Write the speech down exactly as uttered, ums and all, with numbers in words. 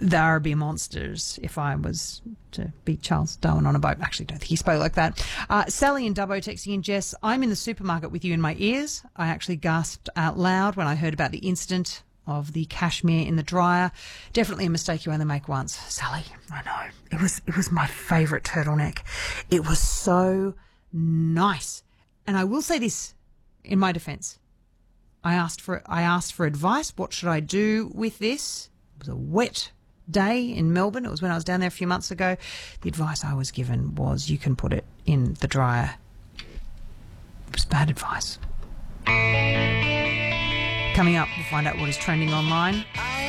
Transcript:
They're beer monsters if I was to be Charles Darwin on a boat. Actually, don't think he spoke like that. Uh, Sally and Dubbo texting in, Jess, I'm in the supermarket with you in my ears. I actually gasped out loud when I heard about the incident of the cashmere in the dryer. Definitely a mistake you only make once. Sally, I know. It was, it was my favourite turtleneck. It was so nice. And I will say this in my defence. I asked for, I asked for advice. What should I do with this? It was a wet day in Melbourne. It was when I was down there a few months ago. The advice I was given was you can put it in the dryer. It was bad advice. Coming up, we'll find out what is trending online.